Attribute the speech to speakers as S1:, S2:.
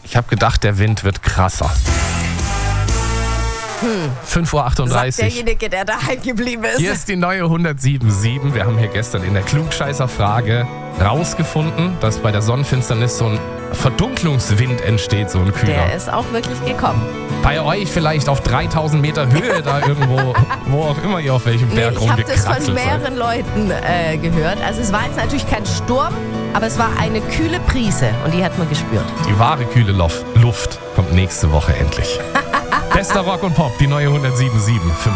S1: Ich habe gedacht, der Wind wird krasser. 5.38 Uhr.
S2: Sagt derjenige, der daheim geblieben ist.
S1: Hier ist die neue 107.7. Wir haben hier gestern in der Klugscheißer-Frage rausgefunden, dass bei der Sonnenfinsternis so ein Verdunklungswind entsteht, so ein kühler.
S2: Der ist auch wirklich gekommen.
S1: Bei euch vielleicht auf 3000 Meter Höhe da irgendwo, wo auch immer ihr auf welchem Berg
S2: Ich habe das
S1: rumgekraxelt
S2: von
S1: seid.
S2: mehreren Leuten gehört. Also es war jetzt natürlich kein Sturm, aber es war eine kühle Brise und die hat man gespürt.
S1: Die wahre kühle Luft kommt nächste Woche endlich. Bester Rock und Pop, die neue 107.7.